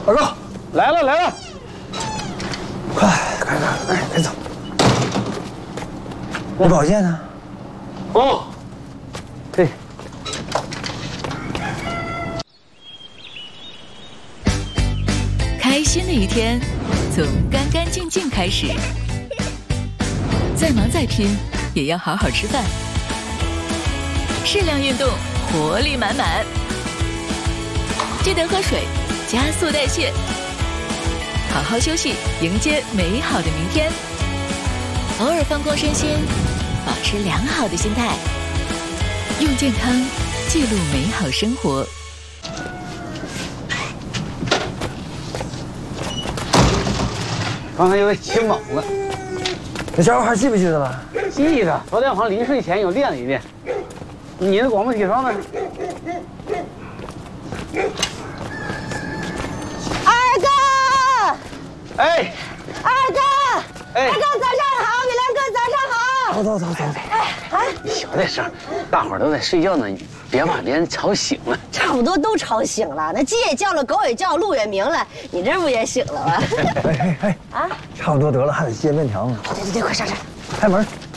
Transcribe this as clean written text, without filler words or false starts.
二哥， 来了来了， 快，快走。你保健呢？ 哦，对。 开心的一天，从干干净净开始。再忙再拼，也要好好吃饭。适量运动，活力满满。记得喝水，加速代谢。好好休息，迎接美好的明天。偶尔放空身心，保持良好的心态，用健康记录美好生活。 刚才有点起猛了， 那家伙还记不记得了？ 记得，昨天好像临睡前有练了一练。你的广播体操呢？ 二哥， 哎， 二哥， 哎， 二哥早上好，米良哥早上好。 走。 你小点声，大伙儿都在睡觉呢，别把别人吵醒了。 差不多都吵醒了，那鸡也叫了，狗也叫，路也鸣了，你这不也醒了吗？ 哎，啊，差不多得了，还得接面条呢。 对，快上。 开门。